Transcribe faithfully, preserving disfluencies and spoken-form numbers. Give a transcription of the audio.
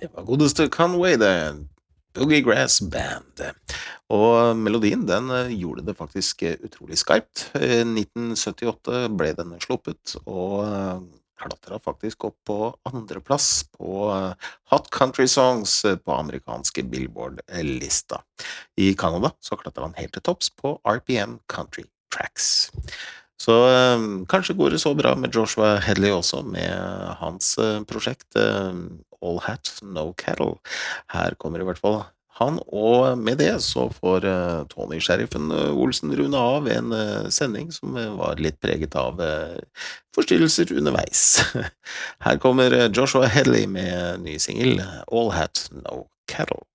Det var godeste Conway, det. Boogie Band. Og melodien, den eh, gjorde det faktisk eh, utrolig skarpt. I nitten syttiåtte ble den sluppet, og eh, klatret faktisk opp på andreplass på eh, Hot Country Songs eh, på amerikanske Billboard-lista. I Canada så klatret han helt til topps på R P M Country Tracks. Så eh, kanskje går det så bra med Joshua Headley også, med hans eh, prosjekt eh, All Hat, No Cattle. Her kommer i hvert fall han, og med det så får eh, Tony Sheriffen eh, Olsen runde av en eh, sending som eh, var litt preget av eh, forstyrrelser underveis. Her kommer eh, Joshua Headley med ny single All Hat, No Cattle.